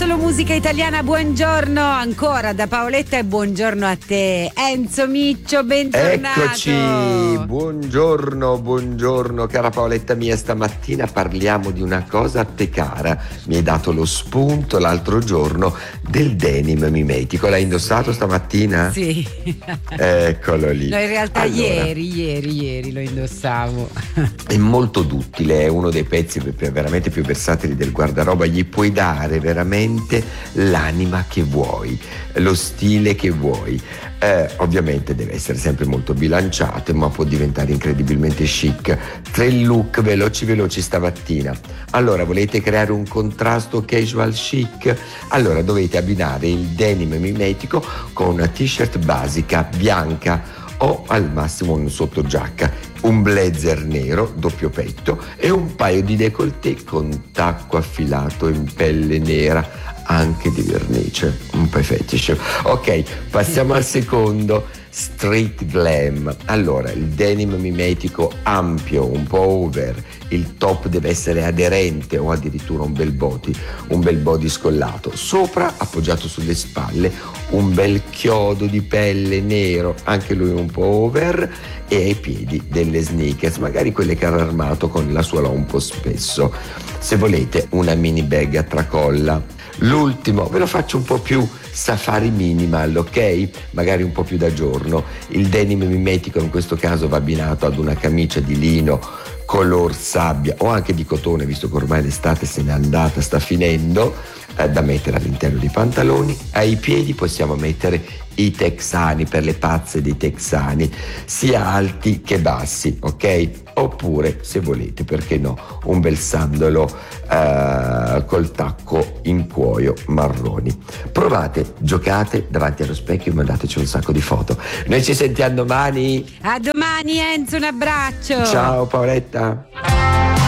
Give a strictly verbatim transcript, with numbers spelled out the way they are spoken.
solo musica italiana, buongiorno ancora da Paoletta e buongiorno a te Enzo Miccio, bentornato. Eccoci, buongiorno, buongiorno cara Paoletta mia, stamattina parliamo di una cosa a te cara, mi hai dato lo spunto l'altro giorno del denim mimetico, l'hai indossato stamattina? Sì. Eccolo lì. No, in realtà allora, ieri, ieri, ieri lo indossavo. È molto duttile, è uno dei pezzi veramente più versatili del guardaroba, gli puoi dare veramente l'anima che vuoi, lo stile che vuoi. Eh, ovviamente deve essere sempre molto bilanciato, ma può diventare incredibilmente chic. Tre look veloci veloci stamattina. Allora, volete creare un contrasto casual chic? Allora dovete abbinare il denim mimetico con una t-shirt basica bianca o al massimo un sottogiacca, un blazer nero doppio petto e un paio di décolleté con tacco affilato in pelle nera, anche di vernice, un po' fetish. Ok, passiamo al secondo, street glam. Allora, il denim mimetico ampio, un po' over, il top deve essere aderente o addirittura un bel body, un bel body scollato, sopra appoggiato sulle spalle un bel chiodo di pelle nero, anche lui un po' over, e ai piedi delle sneakers, magari quelle che hanno armato con la suola un po' spesso. Se volete una mini bag a tracolla. L'ultimo ve lo faccio un po' più safari minimal, ok? Magari un po' più da giorno. Il denim mimetico in questo caso va abbinato ad una camicia di lino color sabbia o anche di cotone, visto che ormai l'estate se n'è andata, sta finendo, eh, da mettere all'interno dei pantaloni. Ai piedi possiamo mettere i texani, per le pazze dei texani, sia alti che bassi, ok? Oppure, se volete, perché no, un bel sandalo eh, col tacco in cuoio marroni. Provate, giocate davanti allo specchio e mandateci un sacco di foto. Noi ci sentiamo domani. A domani Enzo, un abbraccio. Ciao Paoletta.